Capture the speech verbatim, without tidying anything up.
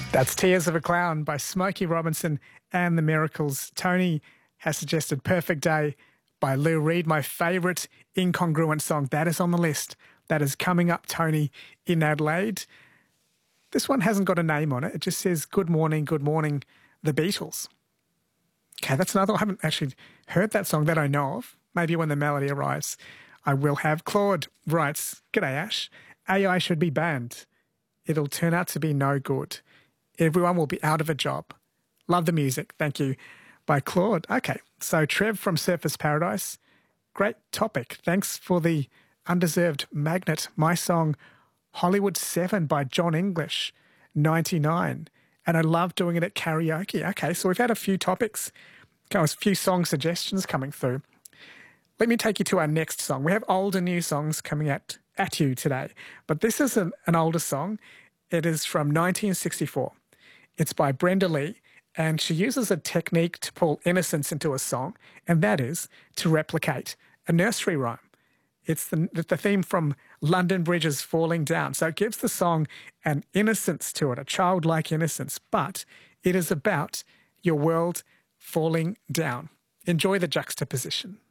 That's Tears of a Clown by Smokey Robinson and the Miracles. Tony has suggested Perfect Day by Lou Reed, my favourite incongruent song. That is on the list. That is coming up, Tony, in Adelaide. This one hasn't got a name on it. It just says, Good Morning, Good Morning, The Beatles. Okay, that's another. I haven't actually heard that song that I know of. Maybe when the melody arrives, I will have. Claude writes, G'day, Ash. A I should be banned. It'll turn out to be no good. Everyone will be out of a job. Love the music. Thank you. By Claude. Okay, so Trev from Surfers Paradise. Great topic. Thanks for the undeserved magnet. My song, Hollywood seven by John English, ninety-nine. And I love doing it at karaoke. Okay, so we've had a few topics, a few song suggestions coming through. Let me take you to our next song. We have old and new songs coming at, at you today. But this is an, an older song. It is from nineteen sixty-four. It's by Brenda Lee, and she uses a technique to pull innocence into a song, and that is to replicate a nursery rhyme. It's the, the theme from London Bridge's Falling Down. So it gives the song an innocence to it, a childlike innocence, but it is about your world falling down. Enjoy the juxtaposition.